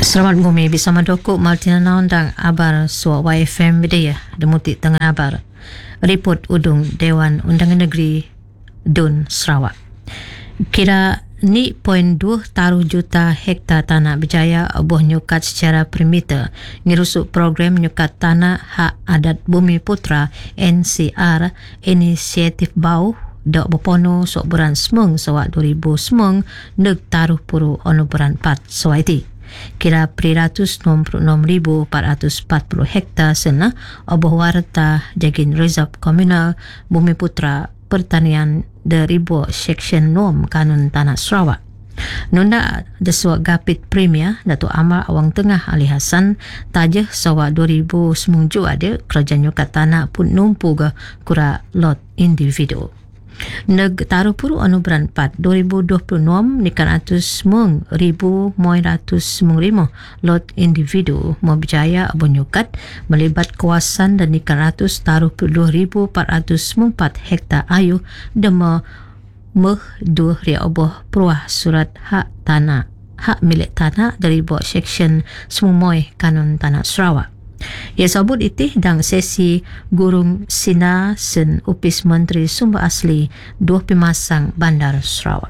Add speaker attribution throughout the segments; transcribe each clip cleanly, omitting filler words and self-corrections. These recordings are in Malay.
Speaker 1: Selamat bumi bersama Doku Martina Naundang Abar Suak YFM Bidaya Demutik Tengah Abar Report Udung Dewan Undangan Negeri Dun Sarawak. Kira ni 0.2 taruh juta hektar tanah berjaya oboh nyukat secara perimeter ngirusuk program nyukat tanah hak adat Bumi Putra NCR inisiatif bau dok berpono sok beran semeng sewak 2000 semeng neg taruh puru ono beran 4 sewak itu. Kira 396,440 hektar sana oboh warta jagin reserve komunal Bumi Putra pertanian deribu section nom kanun tanah Sarawak. Nunda desuak gapit premier Datuk Amal Awang Tengah Ali Hassan tajah sawak 2000 semungju ada kerajaan nyukat tanah pun numpu ke kura lot individu. Neg taruh puru anuberan 4 2026 nikan atus mung 1,995 lot individu mau berjaya abunyukat melibat kawasan dan nikan atus taruh puru 2,404 hektar ayu dema meh 2 ria oboh peruah surat hak tanah hak milik tanah dari buat section Semumoy Kanun Tanah Sarawak. Ia sabut itih dang sesi gurung sina sen upis Menteri Sumber Asli dua pemasang Bandar Sarawak.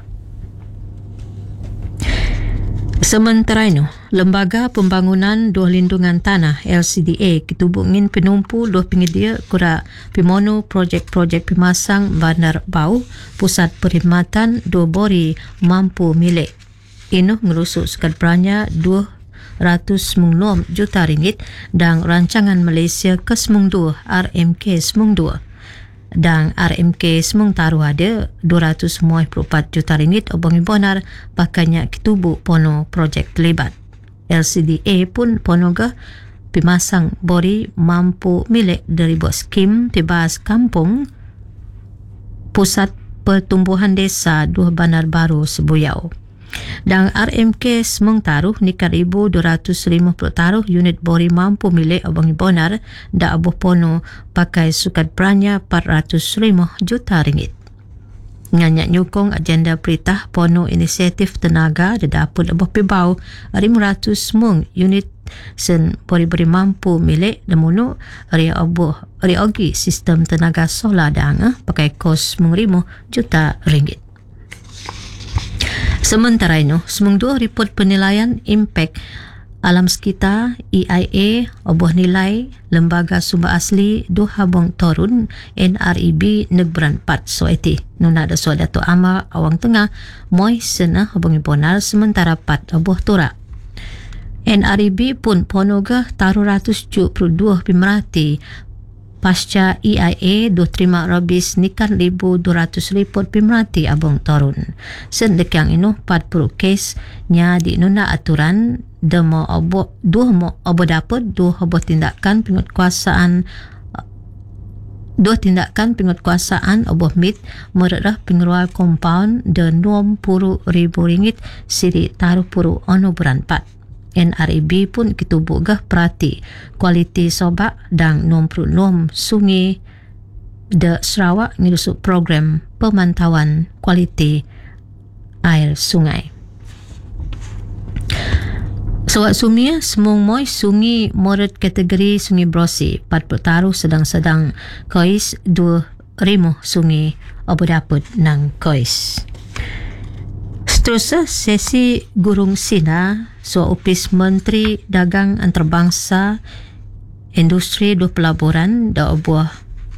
Speaker 1: Sementara itu, Lembaga Pembangunan Dua Lindungan Tanah LCDA ketubungin penumpu dua penyedia kura pimono projek-projek pemasang bandar bau pusat perkhidmatan dua bori mampu milik. Inu ngerusuk sekad beranya 296 juta ringgit dan rancangan Malaysia ke Semung 2 RMK Semung 2 dan RMK Semung taruh ada 294 juta ringgit obongi bonar pakainya kitubu pono projek terlibat. LCDA pun pono ke pemasang bori mampu milik dari buat skim tibas kampung pusat pertumbuhan desa dua bandar baru Sebuyau. Dan RMK Semung taruh nikan 1,250 taruh unit bori mampu milik Abang Bonar da abuh pono pakai sukat beranya 405 juta ringgit. Nganyak nyukong agenda perintah pono inisiatif tenaga da dapur abuh pibau 500 semung unit sen bori-bori mampu milik demunu ria ogi sistem tenaga solar dang pakai kos 5 juta ringgit. Sementara itu, Semung 2 report penilaian impak alam sekitar EIA oboh nilai Lembaga Sumber Asli Dua Habong Torun NREB Negberan 4 soeti. Nuna ada soal Datuk Amal Awang Tengah moy senah obongi bonar sementara 4 oboh turak. NREB pun ponoga taruh 172 pemerhati pasca EIA dua terima rabis nikan 1,200 report pemerhati abang torun. Sendek yang inu 40 kes nya di nuna aturan demo obo dapat dua tindakan penguatkuasaan oboh mit mererah pengeluar kompaun dan RM20,000 siri taruh puru ono beran 4. NREB pun kitubuk gah perhati kualiti sobak dan nom sungai de Sarawak ngirusuk program pemantauan kualiti air sungai. Sewak sumia Semung Moy sungai moret kategori sungai Brosi 40 taruh sedang-sedang kois 2 rimuh sungai obo daput nang kois. Seterusnya sesi gurung sina upis Menteri Dagang Antarabangsa Industri Dua Pelaburan da obuah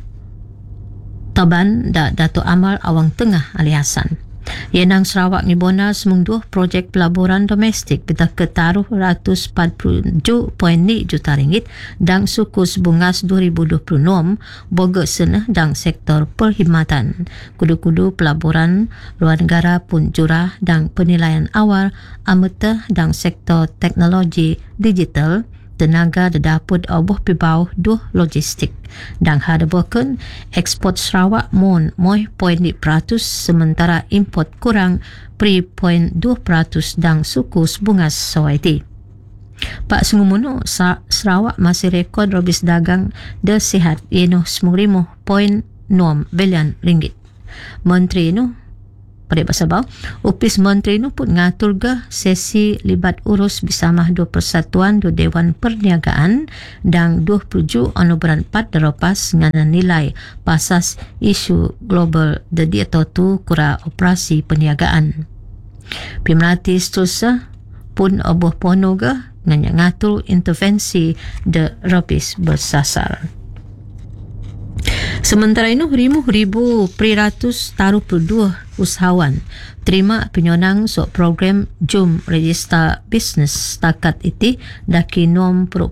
Speaker 1: Taban da Datuk Amal Awang Tengah Ali Hassan. Yenang Sarawak ni bona Semung 2 projek pelaburan domestik kita ketaruh 140.2 juta ringgit dan suku sebungas 2026 boga senah dan sektor perkhidmatan. Kudu-kudu pelaburan luar negara pun jurah dan penilaian awal ameta dan sektor teknologi digital tenaga dedaput oboh pibau duh logistik dan hadabakan ekspor Sarawak mon moy 0.2% sementara import kurang 0.2% dan suku sebungas sawaiti. Pak Sungumuno Sarawak masih rekod robis dagang de sihat ienu 95.6 bilion ringgit. Menteri inu pada bahasa bawah Upis Menteri nu pun ngatur ke sesi libat urus bersama dua persatuan dua Dewan Perniagaan dan 27 anugerah 4 derapas dengan nilai pasas isu global dedi atau tu kura operasi perniagaan. Pemerhati seterusnya pun oboh pono ke dengan ngatur intervensi de rapis bersasar. Sementara itu, ribu peratus taruh perdua usahawan terima penyonang program Jom Register Bisnes setakat itu daki 60%